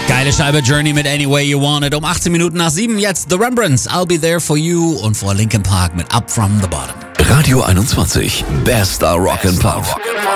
Geile Scheibe Journey mit Any Way You Want It. Um 18 Minuten nach 7 jetzt The Rembrandts, I'll Be There For You und vor Linkin Park mit Up From The Bottom. Radio 21, bester Rock and Pop.